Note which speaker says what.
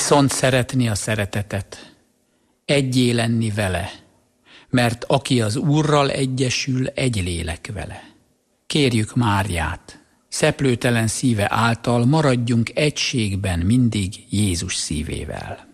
Speaker 1: viszont szeretni a szeretetet, egyé lenni vele, mert aki az Úrral egyesül, egy lélek vele. Kérjük Máriát, szeplőtelen szíve által maradjunk egységben mindig Jézus szívével.